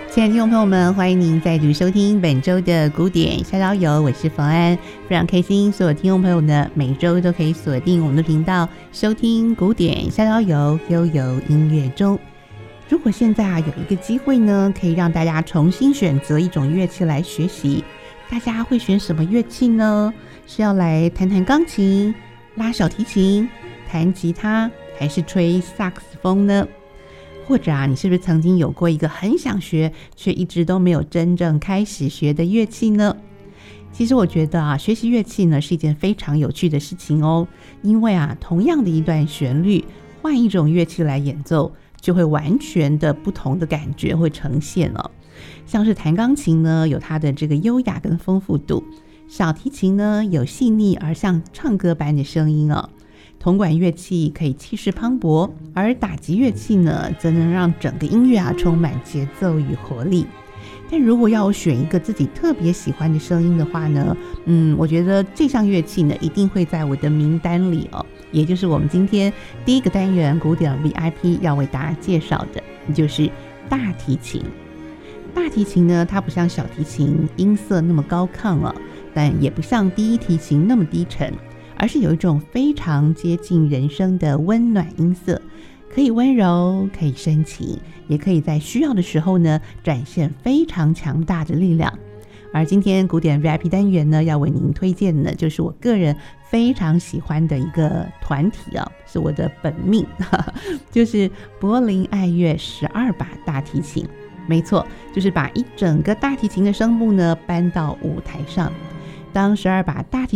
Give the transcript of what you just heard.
亲爱的听众朋友们，欢迎您再度收听本周的古典逍遥游，我是冯安，非常开心所有听众朋友呢每周都可以锁定我们的频道收听古典逍遥游，悠游音乐中。如果现在有一个机会呢，可以让大家重新选择一种乐器来学习，大家会选什么乐器呢？是要来弹弹钢琴、拉小提琴、弹吉他，还是吹萨克斯风呢？或者你是不是曾经有过一个很想学却一直都没有真正开始学的乐器呢？其实我觉得学习乐器呢是一件非常有趣的事情哦，因为同样的一段旋律，换一种乐器来演奏，就会完全的不同的感觉会呈现哦。像是弹钢琴呢，有它的这个优雅跟丰富度；小提琴呢，有细腻而像唱歌般的声音哦。铜管乐器可以气势磅礴，而打击乐器呢，则能让整个音乐充满节奏与活力。但如果要我选一个自己特别喜欢的声音的话呢，我觉得这项乐器呢，一定会在我的名单里哦。也就是我们今天第一个单元古典 VIP 要为大家介绍的，就是大提琴。大提琴呢，它不像小提琴音色那么高亢哦，但也不像第一提琴那么低沉，而是有一种非常接近人声的温暖音色，可以温柔，可以深情，也可以在需要的时候呢，展现非常强大的力量。而今天古典 VIP 单元呢，要为您推荐的就是我个人非常喜欢的一个团体是我的本命就是柏林爱乐12把大提琴。没错，就是把一整个大提琴的声部呢搬到舞台上。当12把大提